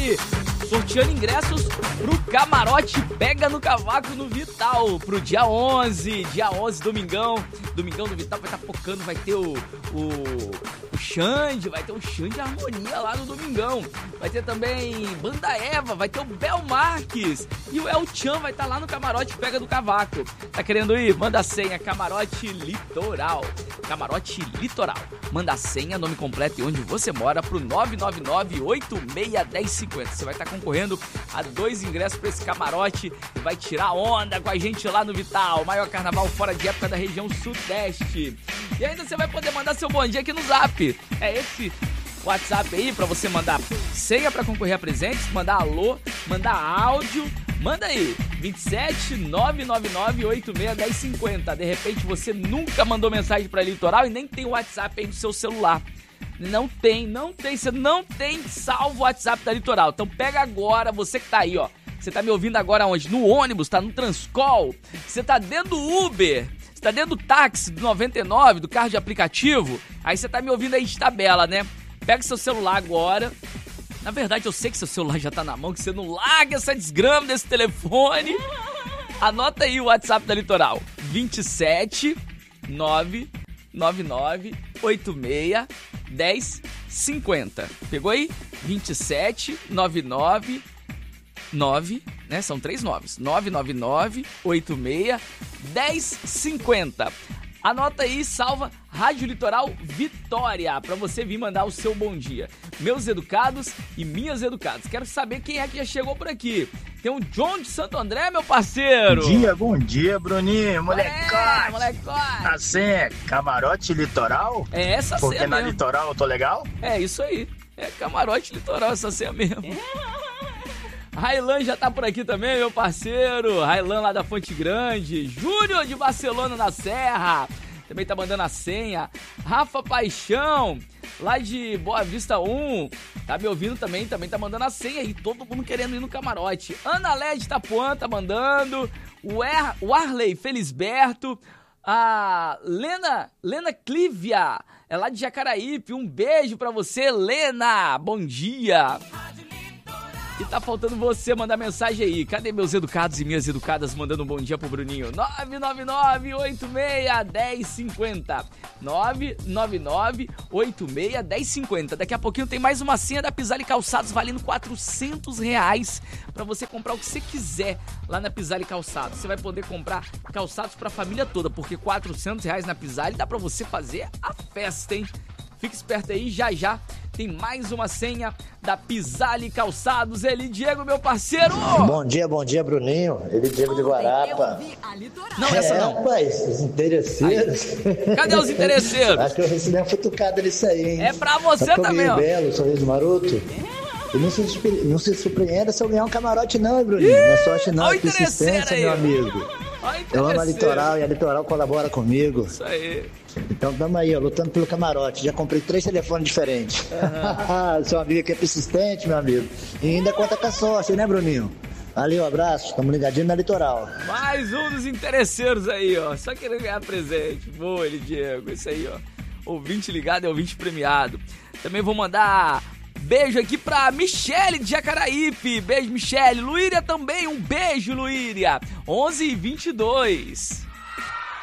aí, sorteando ingressos pro Camarote Pega no Cavaco no Vital, pro dia 11, domingão do Vital, vai estar focando, vai ter o Xande, vai ter o Xande Harmonia lá no domingão, vai ter também Banda Eva, vai ter o Bel Marques e o El Chan vai estar lá no Camarote Pega do Cavaco. Tá querendo ir? Manda a senha, Camarote Litoral, manda a senha, nome completo e onde você mora pro 999-86-1050. Você vai estar concorrendo a 2 ingressos pra esse camarote e vai tirar onda com a gente lá no Vital, maior carnaval fora de época da região sudeste. E ainda você vai poder mandar seu bom dia aqui no Zap. É esse WhatsApp aí pra você mandar senha pra concorrer a presentes, mandar alô, mandar áudio. Manda aí, 27 999 86 1050. De repente você nunca mandou mensagem pra Litoral e nem tem o WhatsApp aí no seu celular. Não tem, você não tem salvo o WhatsApp da Litoral. Então pega agora, você que tá aí, ó. Você tá me ouvindo agora onde? No ônibus, tá no Transcol, você tá dentro do Uber, você tá dentro do táxi do 99, do carro de aplicativo. Aí você tá me ouvindo aí de tabela, né? Pega seu celular agora. Na verdade, eu sei que seu celular já tá na mão, que você não larga essa desgrama desse telefone. Anota aí o WhatsApp da Litoral. 27 999 86 1050. Pegou aí? 27 99 9, né? São 3 noves. 999 86 1050. Anota aí, salva Rádio Litoral Vitória, pra você vir mandar o seu bom dia. Meus educados e minhas educadas. Quero saber quem é que já chegou por aqui. Tem o John de Santo André, meu parceiro. Bom dia, Bruninho, molecote. Molecote. Assim, Camarote Litoral? É essa senha porque na mesmo. Litoral eu tô legal? É isso aí, é Camarote Litoral essa senha mesmo. Railan já tá por aqui também, meu parceiro. Railan lá da Fonte Grande. Júnior de Barcelona na Serra também tá mandando a senha. Rafa Paixão, lá de Boa Vista 1, tá me ouvindo também tá mandando a senha. E todo mundo querendo ir no camarote. Ana Led Tapuã tá mandando. O Arley Felisberto. A Lena Clívia, é lá de Jacaraípe. Um beijo pra você, Lena. Bom dia. E tá faltando você mandar mensagem aí. Cadê meus educados e minhas educadas mandando um bom dia pro Bruninho? 999-86-1050. 999-86-1050. Daqui a pouquinho tem mais uma senha da Pisale Calçados valendo R$400 pra você comprar o que você quiser lá na Pisale Calçados. Você vai poder comprar calçados pra família toda, porque R$400 na Pisale dá pra você fazer a festa, hein? Fique esperto aí, já tem mais uma senha da Pisale Calçados. Ele, Diego, meu parceiro! Bom dia, Bruninho. Ele, Diego de Guarapa. Não, essa não. Rapaz, os interesseiros. Aí. Cadê os interesseiros? Acho que eu recebi uma futucada nisso aí, hein? É pra você também, ó. Belo, sorriso maroto. E não se surpreenda se eu ganhar um camarote não, hein, Bruninho? Não é sorte não, é persistência, meu amigo. Eu amo a Litoral e a Litoral colabora comigo. Isso aí. Então tamo aí, ó, lutando pelo camarote. Já comprei 3 telefones diferentes. Uhum. Seu amigo aqui é persistente, meu amigo. E ainda conta com a sorte, né, Bruninho? Valeu, abraço. Tamo ligadinho na Litoral. Mais um dos interesseiros aí, ó. Só querendo ganhar presente. Boa, ele, Diego. Isso aí, ó. Ouvinte ligado é ouvinte premiado. Também vou mandar beijo aqui pra Michele de Jacaraípe. Beijo, Michele. Luíria também, um beijo, Luíria. 11h22.